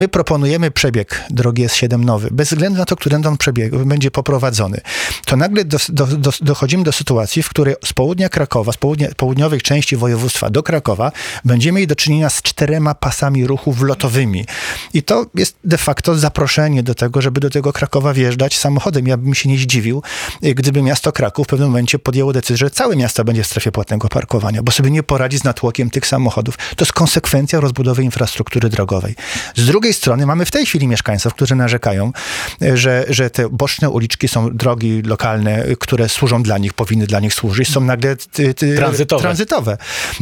My proponujemy przebieg drogi S7 nowy, bez względu na to, którędy on będzie poprowadzony. To nagle dochodzimy do sytuacji, w której z południa Krakowa, z południowej części województwa do Krakowa będziemy mieli do czynienia z 4 pasami ruchu wlotowymi. I to jest de facto zaproszenie do tego, żeby do tego Krakowa wjeżdżać samochodem. Ja bym się nie zdziwił, gdyby miasto Kraków w pewnym momencie podjęło decyzję, że całe miasto będzie w strefie płatnego parkowania, bo sobie nie poradzi z natłokiem tych samochodów. To jest konsekwencja rozbudowy infrastruktury drogowej. Z drugiej strony mamy w tej chwili mieszkańców, którzy narzekają, że te boczne uliczki są drogi lokalne, które służą dla nich, powinny dla nich służyć, są nagle tranzytowe.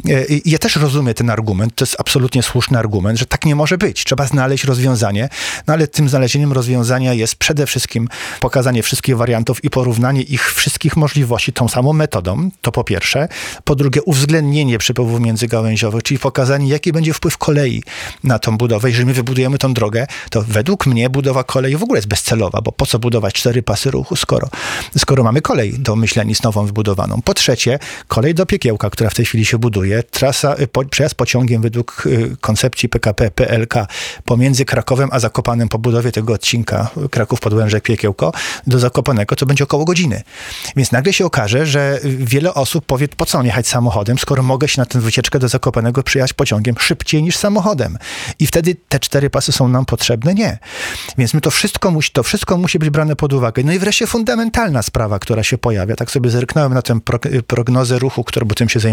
Ja też rozumiem ten argument, to jest absolutnie słuszny argument, że tak nie może być. Trzeba znaleźć rozwiązanie, no ale tym znalezieniem rozwiązania jest przede wszystkim pokazanie wszystkich wariantów i porównanie ich wszystkich możliwości tą samą metodą, to po pierwsze. Po drugie, uwzględnienie przepływów międzygałęziowych, czyli pokazanie, jaki będzie wpływ kolei na tą budowę. Jeżeli my wybudujemy tą drogę, to według mnie budowa kolei w ogóle jest bezcelowa, bo po co budować 4 pasy ruchu, skoro mamy kolej do Myślenic nową wybudowaną. Po trzecie, kolej do Piekiełka, która w tej chwili się buduje, przejazd pociągiem według koncepcji PKP PLK pomiędzy Krakowem a Zakopanem po budowie tego odcinka Kraków-Podłężek-Piekiełko do Zakopanego, to będzie około godziny. Więc nagle się okaże, że wiele osób powie, po co mam jechać samochodem, skoro mogę się na tę wycieczkę do Zakopanego przyjechać pociągiem szybciej niż samochodem. I wtedy te 4 pasy są nam potrzebne? Nie. Więc to wszystko musi być brane pod uwagę. No i wreszcie fundamentalna sprawa, która się pojawia. Tak sobie zerknąłem na tę prognozę ruchu, bo tym się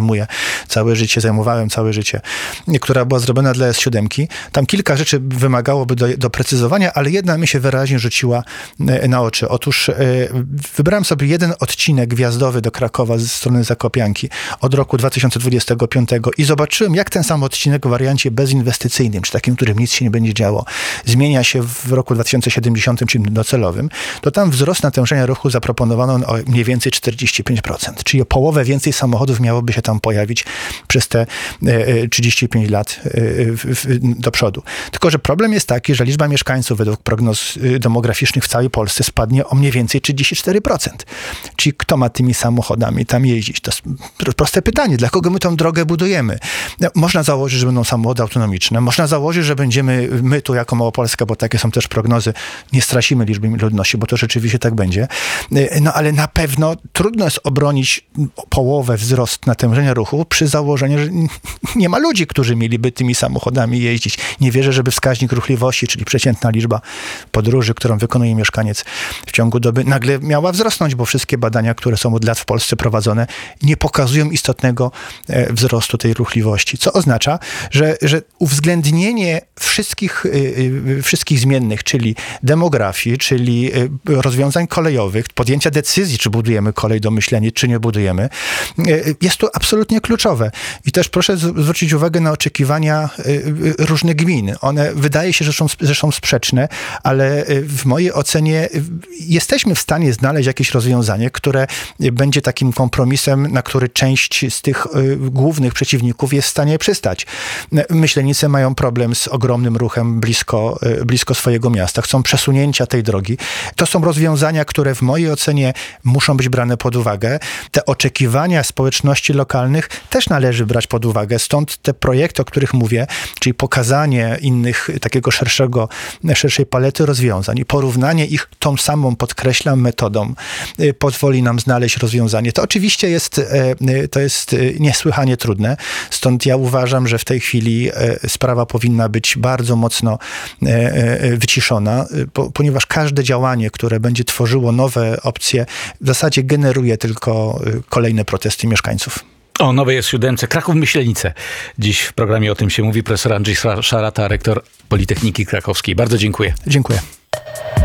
zajmowałem całe życie, która była zrobiona dla S7. Tam kilka rzeczy wymagałoby doprecyzowania, ale jedna mi się wyraźnie rzuciła na oczy. Otóż wybrałem sobie jeden odcinek wjazdowy do Krakowa ze strony Zakopianki od roku 2025 i zobaczyłem, jak ten sam odcinek w wariancie bezinwestycyjnym, czy takim, którym nic się nie będzie działo, zmienia się w roku 2070, czyli docelowym, to tam wzrost natężenia ruchu zaproponowano o mniej więcej 45%, czyli o połowę więcej samochodów miałoby się tam pojawić przez te 35 lat do przodu. Tylko że problem jest taki, że liczba mieszkańców według prognoz demograficznych w całej Polsce spadnie o mniej więcej 34%. Czyli kto ma tymi samochodami tam jeździć? To jest proste pytanie. Dla kogo my tą drogę budujemy? Można założyć, że będą samochody autonomiczne. Można założyć, że będziemy my tu jako Małopolska, bo takie są też prognozy, nie stracimy liczby ludności, bo to rzeczywiście tak będzie. No ale na pewno trudno jest obronić połowę wzrost natężenia ruchu przy założeniu, że nie ma ludzi, którzy mieliby tymi samochodami jeździć. Nie wierzę, żeby wskaźnik ruchliwości, czyli przeciętna liczba podróży, którą wykonuje mieszkaniec w ciągu doby, nagle miała wzrosnąć, bo wszystkie badania, które są od lat w Polsce prowadzone, nie pokazują istotnego wzrostu tej ruchliwości. Co oznacza, że uwzględnienie wszystkich zmiennych, czyli demografii, czyli rozwiązań kolejowych, podjęcia decyzji, czy budujemy kolej do Myślenic, czy nie budujemy, jest to absolutnie kluczowe. I też proszę zwrócić uwagę na oczekiwania różnych gmin. One wydaje się, że są sprzeczne, ale w mojej ocenie jesteśmy w stanie znaleźć jakieś rozwiązanie, które będzie takim kompromisem, na który część z tych głównych przeciwników jest w stanie przystać. Myślenice mają problem z ogromnym ruchem blisko swojego miasta. Chcą przesunięcia tej drogi. To są rozwiązania, które w mojej ocenie muszą być brane pod uwagę. Te oczekiwania społeczności lokalnych też należy brać pod uwagę. Stąd te projekty, o których mówię, czyli pokazanie innych, takiego szerszej palety rozwiązań i porównanie ich tą samą, podkreślam, metodą pozwoli nam znaleźć rozwiązanie. To oczywiście jest niesłychanie trudne. Stąd ja uważam, że w tej chwili sprawa powinna być bardzo mocno wyciszona, ponieważ każde działanie, które będzie tworzyło nowe opcje, w zasadzie generuje tylko kolejne protesty mieszkańców. O nowej S7 Kraków-Myślenice. Dziś w programie o tym się mówi. Profesor Andrzej Szarata, rektor Politechniki Krakowskiej. Bardzo dziękuję. Dziękuję.